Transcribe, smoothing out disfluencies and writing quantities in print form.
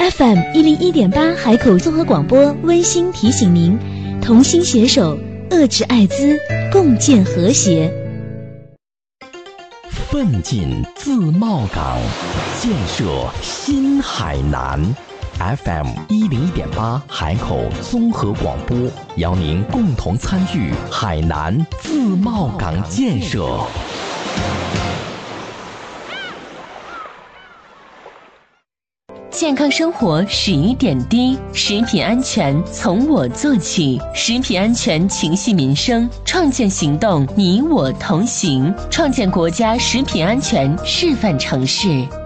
FM 101.8海口综合广播温馨提醒您：同心携手，遏制艾滋，共建和谐。 奋进自贸港，建设新海南。FM 101.8海口综合广播，邀您共同参与海南自贸港建设。 健康生活始于点滴，食品安全从我做起，食品安全情系民生，创建行动你我同行，创建国家食品安全示范城市。